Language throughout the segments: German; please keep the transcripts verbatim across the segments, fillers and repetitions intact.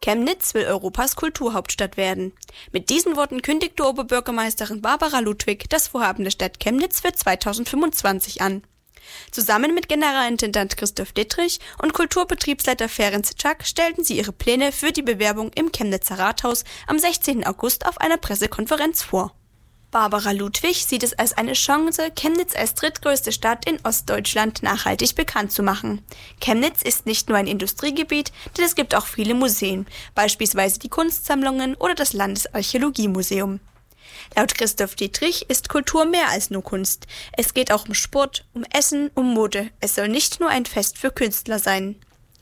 Chemnitz will Europas Kulturhauptstadt werden. Mit diesen Worten kündigte Oberbürgermeisterin Barbara Ludwig das Vorhaben der Stadt Chemnitz für zweitausendfünfundzwanzig an. Zusammen mit Generalintendant Christoph Dittrich und Kulturbetriebsleiter Ferenc Czak stellten sie ihre Pläne für die Bewerbung im Chemnitzer Rathaus am sechzehnten August auf einer Pressekonferenz vor. Barbara Ludwig sieht es als eine Chance, Chemnitz als drittgrößte Stadt in Ostdeutschland nachhaltig bekannt zu machen. Chemnitz ist nicht nur ein Industriegebiet, denn es gibt auch viele Museen, beispielsweise die Kunstsammlungen oder das Landesarchäologiemuseum. Laut Christoph Dittrich ist Kultur mehr als nur Kunst. Es geht auch um Sport, um Essen, um Mode. Es soll nicht nur ein Fest für Künstler sein.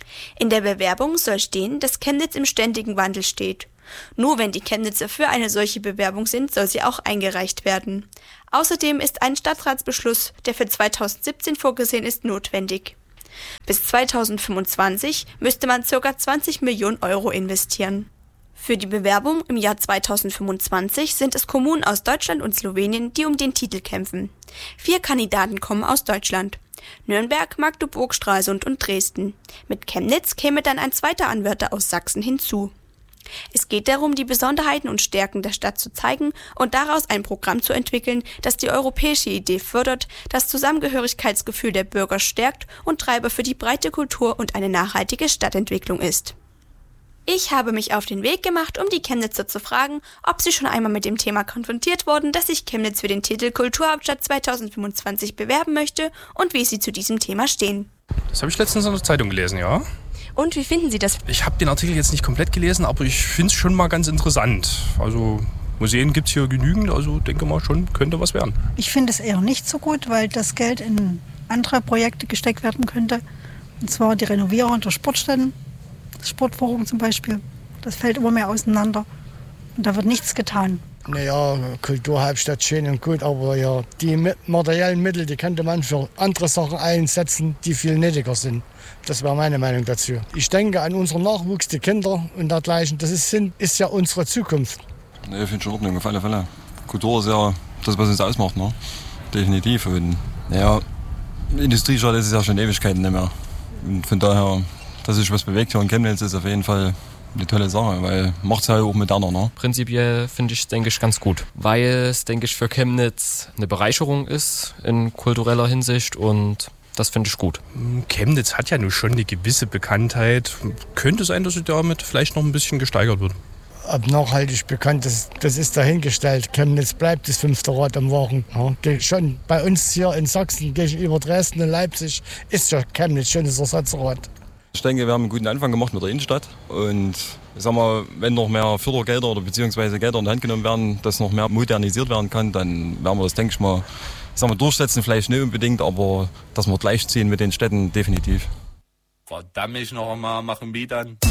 In der Bewerbung soll stehen, dass Chemnitz im ständigen Wandel steht. Nur wenn die Chemnitzer für eine solche Bewerbung sind, soll sie auch eingereicht werden. Außerdem ist ein Stadtratsbeschluss, der für zweitausendsiebzehn vorgesehen ist, notwendig. Bis zweitausendfünfundzwanzig müsste man ca. zwanzig Millionen Euro investieren. Für die Bewerbung im Jahr zweitausendfünfundzwanzig sind es Kommunen aus Deutschland und Slowenien, die um den Titel kämpfen. Vier Kandidaten kommen aus Deutschland: Nürnberg, Magdeburg, Stralsund und Dresden. Mit Chemnitz käme dann ein zweiter Anwärter aus Sachsen hinzu. Es geht darum, die Besonderheiten und Stärken der Stadt zu zeigen und daraus ein Programm zu entwickeln, das die europäische Idee fördert, das Zusammengehörigkeitsgefühl der Bürger stärkt und Treiber für die breite Kultur und eine nachhaltige Stadtentwicklung ist. Ich habe mich auf den Weg gemacht, um die Chemnitzer zu fragen, ob sie schon einmal mit dem Thema konfrontiert wurden, dass sich Chemnitz für den Titel Kulturhauptstadt zweitausendfünfundzwanzig bewerben möchte und wie sie zu diesem Thema stehen. Das habe ich letztens in der Zeitung gelesen, ja. Und wie finden Sie das? Ich habe den Artikel jetzt nicht komplett gelesen, aber ich finde es schon mal ganz interessant. Also Museen gibt es hier genügend, also denke mal schon, könnte was werden. Ich finde es eher nicht so gut, weil das Geld in andere Projekte gesteckt werden könnte. Und zwar die Renovierung der Sportstätten, das Sportforum zum Beispiel. Das fällt immer mehr auseinander und da wird nichts getan. Naja, Kulturhauptstadt schön und gut, aber ja, die materiellen Mittel, die könnte man für andere Sachen einsetzen, die viel nötiger sind. Das wäre meine Meinung dazu. Ich denke an unseren Nachwuchs, die Kinder und dergleichen. Das ist, ist ja unsere Zukunft. Nee, ich finde schon in Ordnung, auf alle Fälle. Kultur ist ja das, was uns ausmacht, ne? Definitiv. Und naja, Industriestadt ist es ja schon Ewigkeiten nicht mehr. Und von daher, dass sich was bewegt hier in Chemnitz, ist auf jeden Fall eine tolle Sache, weil macht es halt auch moderner, ne? Prinzipiell finde ich es, denke ich, ganz gut, weil es, denke ich, für Chemnitz eine Bereicherung ist in kultureller Hinsicht und das finde ich gut. Chemnitz hat ja nun schon eine gewisse Bekanntheit. Könnte sein, dass sie damit vielleicht noch ein bisschen gesteigert wird. Ob nachhaltig bekannt ist, das ist dahingestellt. Chemnitz bleibt das fünfte Rad am Wagen. Ja, schon bei uns hier in Sachsen gegenüber Dresden und Leipzig ist ja Chemnitz schon das Ersatzrad. Ich denke, wir haben einen guten Anfang gemacht mit der Innenstadt und ich sag mal, wenn noch mehr Fördergelder oder beziehungsweise Gelder in die Hand genommen werden, dass noch mehr modernisiert werden kann, dann werden wir das, denke ich mal, ich sag mal, durchsetzen, vielleicht nicht unbedingt, aber dass wir gleichziehen mit den Städten definitiv. Verdammt, ich noch einmal machen, wie dann?